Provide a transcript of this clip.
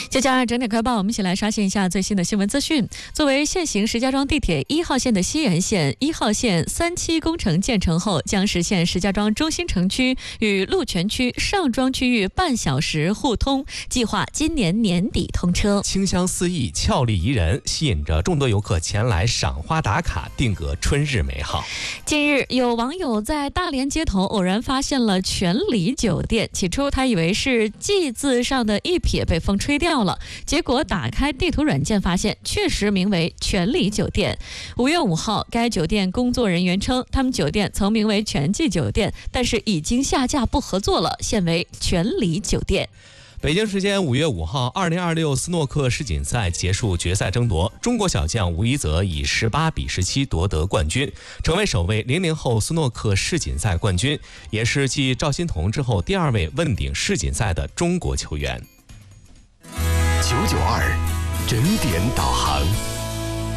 接下来整点快报，我们一起来刷新一下最新的新闻资讯。作为现行石家庄地铁1号线的西延线，1号线3期工程建成后，将实现石家庄中心城区与鹿泉区上庄区域半小时互通，计划今年年底通车。 清香四溢，俏丽宜人，吸引着众多游客前来赏花打卡，定格春日美好。 近日，有网友在大连街头偶然发现了全里酒店，起初他以为是“记”字上的一撇被风吹掉了，结果打开地图软件发现确实名为全里酒店。5月5号，该酒店工作人员称，他们酒店曾名为全季酒店，但是已经下架不合作了，现为全里酒店。 北京时间5月5号，2026斯诺克世锦赛结束决赛争夺，中国小将吴一泽以18比17夺得冠军，成为首位00后斯诺克世锦赛冠军，也是继赵心童之后第2位问鼎世锦赛的中国球员。 992整点导航。